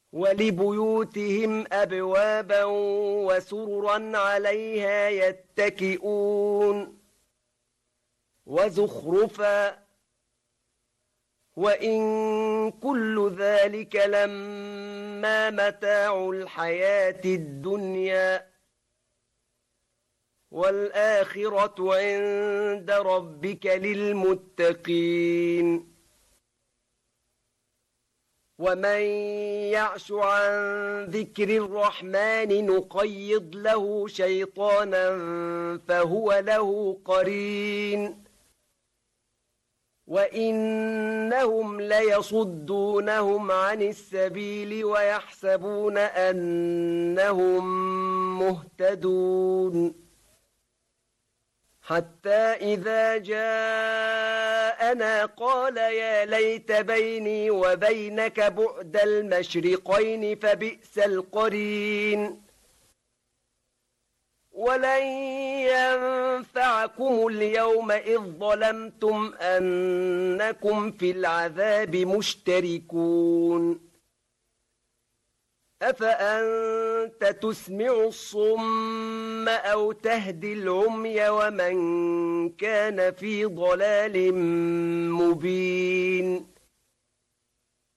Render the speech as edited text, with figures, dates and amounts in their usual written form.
ولبيوتهم أبوابا وسررا عليها يتكئون وزخرفا وإن كل ذلك لما متاع الحياة الدنيا والآخرة عند ربك للمتقين ومن يعش عن ذكر الرحمن نقيض له شيطانا فهو له قرين وإنهم ليصدونهم عن السبيل ويحسبون أنهم مهتدون حتى إذا جاءنا قال يا ليت بيني وبينك بعد المشرقين فبئس القرين ولن ينفعكم اليوم إذ ظلمتم أنكم في العذاب مشتركون أفأنت تسمع الصم أو تهدي العمي ومن كان في ضلال مبين